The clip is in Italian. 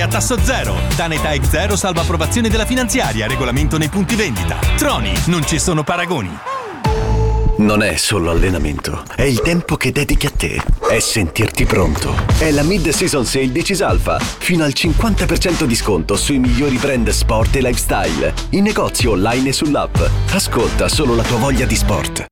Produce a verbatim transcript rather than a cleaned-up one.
a tasso zero. Daneta X zero salva approvazione della finanziaria. Regolamento nei punti vendita. Troni, non ci sono paragoni. Non è solo allenamento, è il tempo che dedichi a te. È sentirti pronto. È la Mid-Season Sale di Cisalfa. Fino al cinquanta per cento di sconto sui migliori brand sport e lifestyle. In negozio online e sull'app. Ascolta solo la tua voglia di sport.